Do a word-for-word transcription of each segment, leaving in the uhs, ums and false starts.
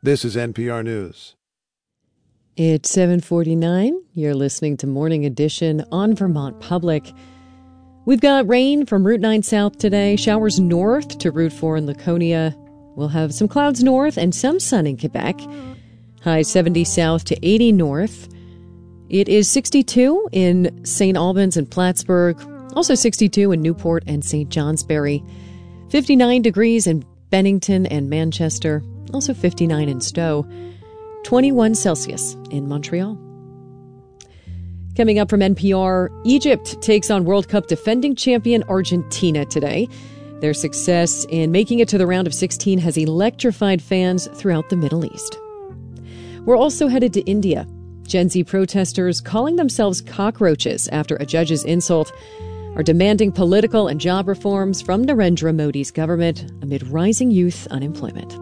This is N P R News. It's seven forty-nine. You're listening to Morning Edition on Vermont Public. We've got rain from Route nine South today, showers north to Route four in Laconia. We'll have some clouds north and some sun in Quebec. High seventy south to eighty north. It is sixty-two in Saint Albans and Plattsburgh, also sixty-two in Newport and Saint Johnsbury. fifty-nine degrees in Bennington and Manchester, also fifty-nine in Stowe. twenty-one Celsius in Montreal. Coming up from N P R, Egypt takes on World Cup defending champion Argentina today. Their success in making it to the round of sixteen has electrified fans throughout the Middle East. We're also headed to India. Gen Z protesters, calling themselves cockroaches after a judge's insult, are demanding political and job reforms from Narendra Modi's government amid rising youth unemployment.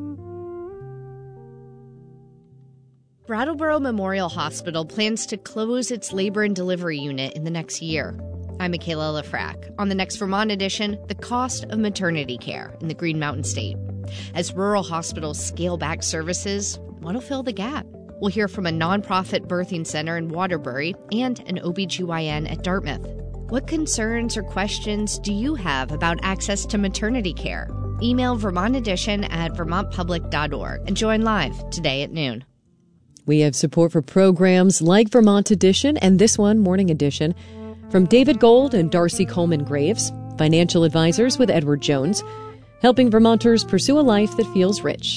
Brattleboro Memorial Hospital plans to close its labor and delivery unit in the next year. I'm Michaela Lafrac. On the next Vermont edition, the cost of maternity care in the Green Mountain State. As rural hospitals scale back services, what'll fill the gap? We'll hear from a nonprofit birthing center in Waterbury and an O B G Y N at Dartmouth. What concerns or questions do you have about access to maternity care? Email Vermont Edition at vermont public dot org and join live today at noon. We have support for programs like Vermont Edition and this one, Morning Edition, from David Gold and Darcy Coleman Graves, financial advisors with Edward Jones, helping Vermonters pursue a life that feels rich.